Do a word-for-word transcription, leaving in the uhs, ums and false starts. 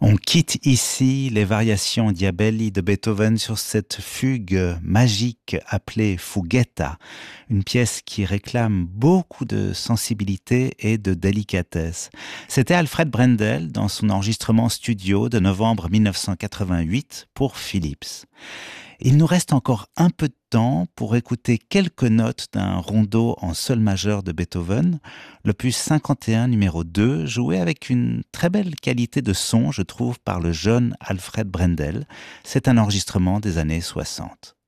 On quitte ici les variations Diabelli de Beethoven sur cette fugue magique appelée Fughetta, une pièce qui réclame beaucoup de sensibilité et de délicatesse. C'était Alfred Brendel dans son enregistrement studio de novembre mille neuf cent quatre-vingt-huit pour Philips. Il nous reste encore un peu de temps pour écouter quelques notes d'un rondo en sol majeur de Beethoven, l'opus cinquante et un numéro deux, joué avec une très belle qualité de son, je trouve, par le jeune Alfred Brendel. C'est un enregistrement des années soixante.